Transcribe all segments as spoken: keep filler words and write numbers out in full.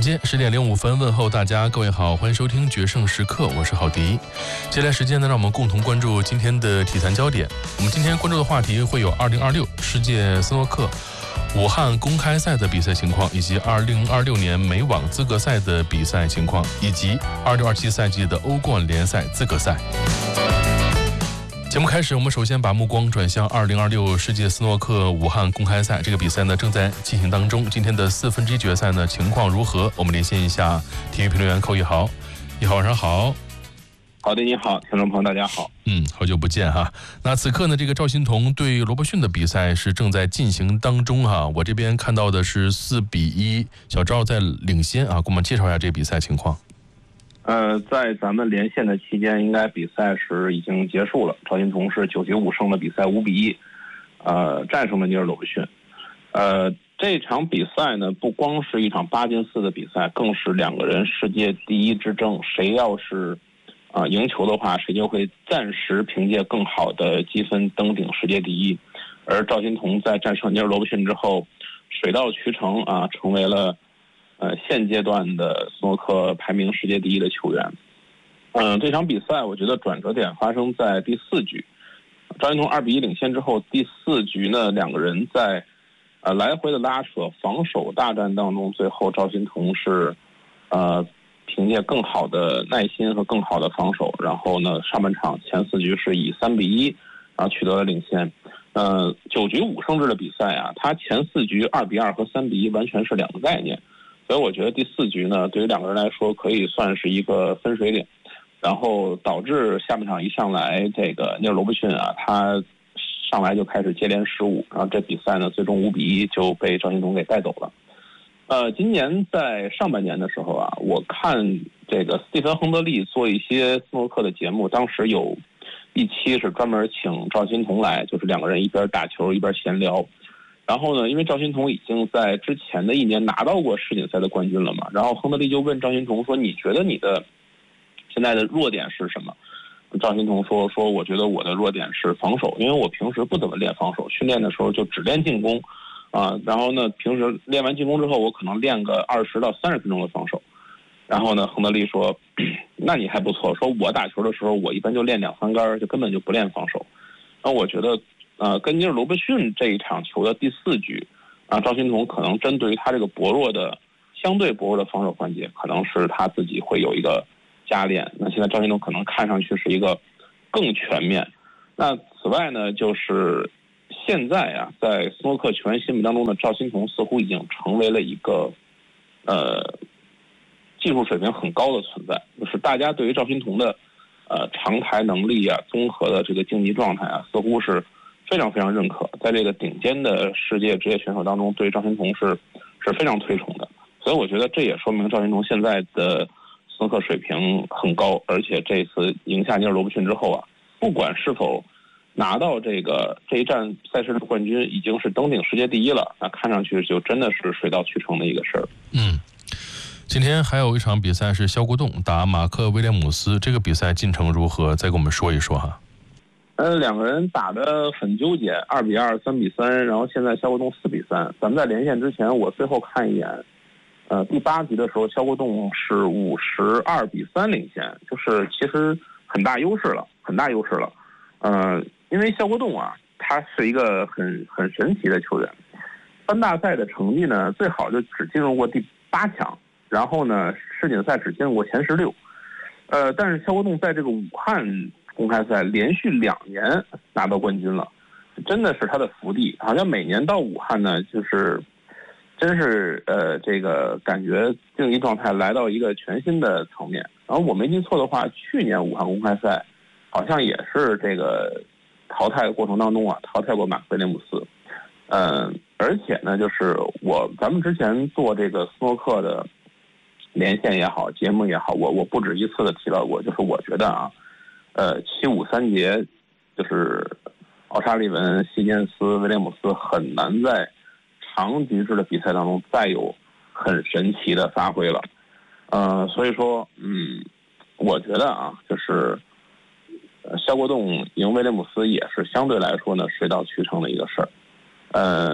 晚间十点零五分，问候大家，各位好，欢迎收听决胜时刻，我是郝迪。接下来时间呢，让我们共同关注今天的体坛焦点。我们今天关注的话题会有二零二六世界斯诺克武汉公开赛的比赛情况，以及二零二六年美网资格赛的比赛情况，以及二六二七赛季的欧冠联赛资格赛。节目开始，我们首先把目光转向二零二六世界斯诺克武汉公开赛。这个比赛呢正在进行当中。今天的四分之一决赛呢情况如何？我们连线一下体育评论员寇一豪。一豪晚上好。 好的，你好，听众朋友大家好。 嗯，好久不见哈。那此刻呢，这个赵心童对罗伯逊的比赛是正在进行当中哈。我这边看到的是四比一，小赵在领先啊。给我们介绍一下这个比赛情况。 呃，在咱们连线的期间，应该比赛是已经结束了。赵心童是九局五胜的比赛五比一，呃，战胜了尼尔罗伯逊。呃，这场比赛呢，不光是一场八进四的比赛，更是两个人世界第一之争。谁要是啊、呃、赢球的话，谁就会暂时凭借更好的积分登顶世界第一。而赵心童在战胜尼尔罗伯逊之后，水到渠成啊，成为了呃，现阶段的斯诺克排名世界第一的球员。嗯、呃，这场比赛我觉得转折点发生在第四局，赵心童二比一领先之后，第四局呢，两个人在呃来回的拉扯、防守大战当中，最后赵心童是呃凭借更好的耐心和更好的防守，然后呢，上半场前四局是以三比一然后取得了领先。呃，九局五胜制的比赛啊，他前四局二比二和三比一完全是两个概念。所以我觉得第四局呢，对于两个人来说可以算是一个分水岭，然后导致下半场一上来，这个尼尔罗伯逊啊，他上来就开始接连失误，然后这比赛呢最终五比一就被赵心童给带走了。呃，今年在上半年的时候啊，我看这个斯蒂芬·亨德利做一些斯诺克的节目，当时有一期是专门请赵心童来，就是两个人一边打球一边闲聊。然后呢，因为赵心童已经在之前的一年拿到过世锦赛的冠军了嘛，然后亨德利就问赵心童说：“你觉得你的现在的弱点是什么？”赵心童说：“说我觉得我的弱点是防守，因为我平时不怎么练防守，训练的时候就只练进攻，啊，然后呢，平时练完进攻之后，我可能练个二十到三十分钟的防守。”然后呢，亨德利说：“那你还不错，说我打球的时候，我一般就练两三杆，就根本就不练防守。”那我觉得。呃，跟尼尔罗伯逊这一场球的第四局，啊，赵心童可能针对于他这个薄弱的、相对薄弱的防守环节，可能是他自己会有一个加练。那现在赵心童可能看上去是一个更全面。那此外呢，就是现在啊，在斯诺克球员心目当中的赵心童似乎已经成为了一个呃技术水平很高的存在，就是大家对于赵心童的呃长台能力啊、综合的这个竞技状态啊，似乎是非常非常认可，在这个顶尖的世界职业选手当中，对赵心童是是非常推崇的。所以我觉得这也说明赵心童现在的斯诺克水平很高，而且这次赢下尼尔罗伯逊之后啊，不管是否拿到这个这一站赛事的冠军，已经是登顶世界第一了，那看上去就真的是水到渠成的一个事儿。 嗯，今天还有一场比赛是肖国栋打马克威廉姆斯，这个比赛进程如何？再给我们说一说哈。 呃，两个人打得很纠结，二比二、三比三，然后现在肖国栋四比三。咱们在连线之前，我最后看一眼，呃，第八局的时候，肖国栋是五十二比三领先，就是其实很大优势了，很大优势了。呃，因为肖国栋啊，他是一个很很神奇的球员，三大赛的成绩呢，最好就只进入过第八强，然后呢，世锦赛只进入过前十六。呃，但是肖国栋在这个武汉公开赛连续两年拿到冠军了，真的是他的福地。好像每年到武汉呢，就是真是呃这个感觉竞技状态来到一个全新的层面。然后我没记错的话，去年武汉公开赛好像也是这个淘汰的过程当中啊，淘汰过马克威廉姆斯。嗯、呃，而且呢，就是我咱们之前做这个斯诺克的连线也好，节目也好，我我不止一次的提到过，就是我觉得啊。呃，七五三节，就是奥沙利文、希金斯、威廉姆斯很难在长局制的比赛当中再有很神奇的发挥了。呃，所以说，嗯，我觉得啊，就是肖国栋赢威廉姆斯也是相对来说呢水到渠成的一个事儿。呃，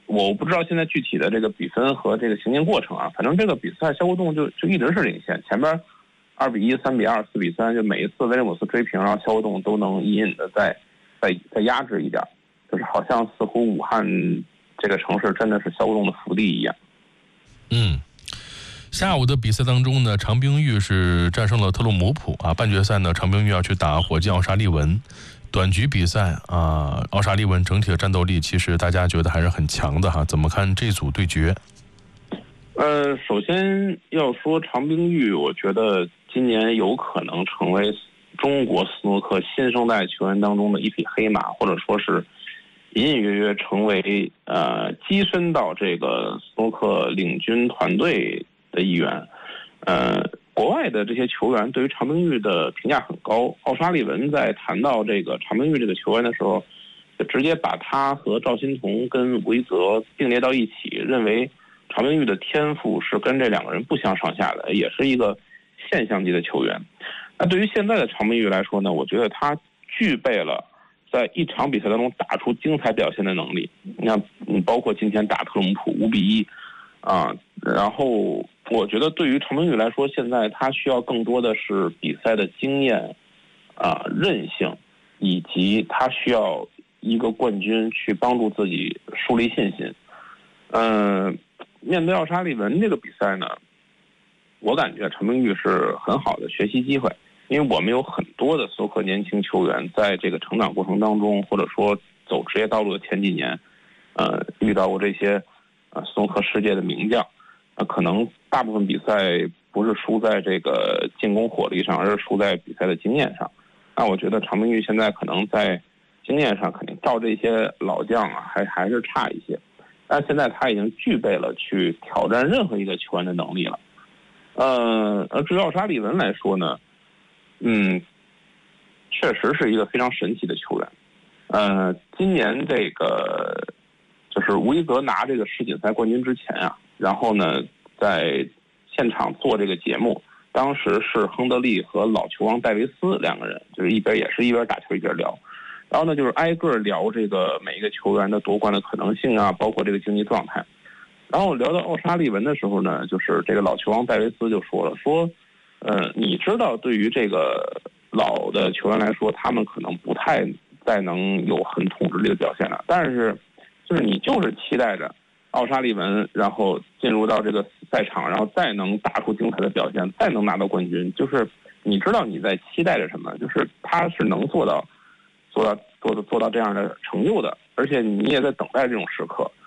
我不知道现在具体的这个比分和这个行进过程啊，反正这个比赛肖国栋就就一直是领先，前边二比一、三比二、四比三，就每一次威廉姆斯追平，然后肖国栋都能隐隐的再再再压制一点，就是好像似乎武汉这个城市真的是肖国栋的福地一样。 嗯。下午的比赛当中呢，长冰玉是战胜了特鲁姆普啊。半决赛呢，长冰玉要去打火箭奥沙利文。短局比赛啊，奥沙利文整体的战斗力其实大家觉得还是很强的哈。怎么看这组对决？ 呃，首先要说长冰玉，我觉得今年有可能成为中国斯诺克新生代球员当中的一匹黑马，或者说是隐隐约约成为呃跻身到这个斯诺克领军团队的一员。呃，国外的这些球员对于长冰玉的评价很高。奥沙利文在谈到这个长冰玉这个球员的时候，就直接把他和赵心童跟韦泽并列到一起，认为长冰玉的天赋是跟这两个人不相上下的，也是一个现象级的球员。那对于现在的长冰玉来说呢，我觉得他具备了在一场比赛当中打出精彩表现的能力。你看，包括今天打特鲁姆普五比一啊，然后我觉得对于长冰玉来说，现在他需要更多的是比赛的经验啊、韧性，以及他需要一个冠军去帮助自己树立信心。嗯、呃，面对奥沙利文这个比赛呢，我感觉长冰玉是很好的学习机会，因为我们有很多的斯诺克年轻球员在这个成长过程当中，或者说走职业道路的前几年，呃，遇到过这些呃斯诺克世界的名将，呃，可能大部分比赛不是输在这个进攻火力上，而是输在比赛的经验上。那我觉得长冰玉现在可能在经验上肯定照这些老将啊，还还是差一些，但现在他已经具备了去挑战任何一个球员的能力了。呃，而至于奥沙利文来说呢，嗯，确实是一个非常神奇的球员。呃，今年这个就是吴一泽拿这个世锦赛冠军之前啊，然后呢，在现场做这个节目，当时是亨德利和老球王戴维斯两个人，就是一边也是一边打球一边聊，然后呢就是挨个聊这个每一个球员的夺冠的可能性啊，包括这个竞技状态。然后聊到奥沙利文的时候呢，就是这个老球王戴维斯就说了，说，呃，你知道对于这个老的球员来说，他们可能不太再能有很统治力的表现了，但是就是你就是期待着奥沙利文然后进入到这个赛场，然后再能打出精彩的表现，再能拿到冠军，就是你知道你在期待着什么，就是他是能做到做到做到做到这样的成就的，而且你也在等待这种时刻。